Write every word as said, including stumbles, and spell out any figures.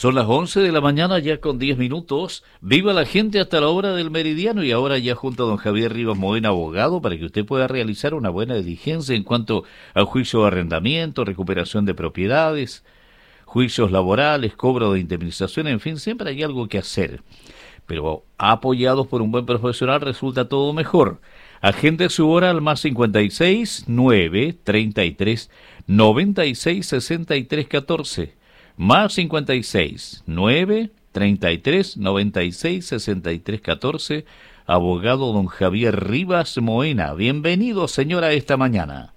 Son las once de la mañana ya con diez minutos. Viva la gente hasta la hora del meridiano y ahora ya junto a don Javier Rivas Moena, abogado, para que usted pueda realizar una buena diligencia en cuanto al juicio de arrendamiento, recuperación de propiedades, juicios laborales, cobro de indemnización, en fin, siempre hay algo que hacer. Pero apoyados por un buen profesional resulta todo mejor. Agende su hora al más cincuenta y seis, nueve, treinta y tres, noventa y seis, sesenta y tres, catorce. Más cincuenta y seis, nueve, treinta y tres, noventa y seis, sesenta y tres, catorce. Abogado don Javier Rivas Moena. Bienvenido, señora, esta mañana.